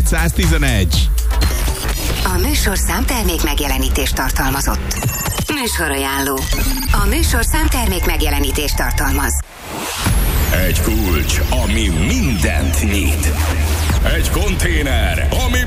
111. A műsor számtermék megjelenítést tartalmazott. Műsorajánló. A műsor számtermék megjelenítést tartalmaz. Egy kulcs, ami mindent nyit. Egy konténer, ami